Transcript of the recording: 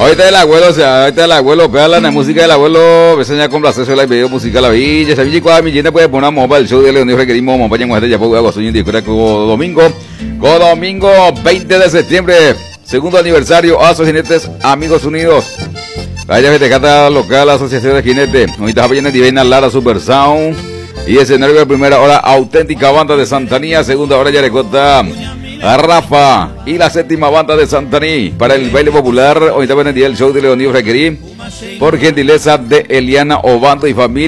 Ahorita el abuelo, ahorita el abuelo, pégala la música del abuelo, enseña con placer el video musical la villa, sabía que a mi gente puede poner mopa el show de León y requerimos mopa en mujer ya poco agua sueño y domingo 20 de septiembre, segundo aniversario, Jinetes Amigos Unidos. Vaya festejata local, Asociación de Jinetes, ahorita viene Divina Lara Super Sound y escenario de primera hora, auténtica banda de Santanía, segunda hora ya le cuenta a Rafa y la séptima banda de Santaní para el baile popular. Hoy también el día del show de Leonío Requerí por gentileza de Eliana Obando y familia.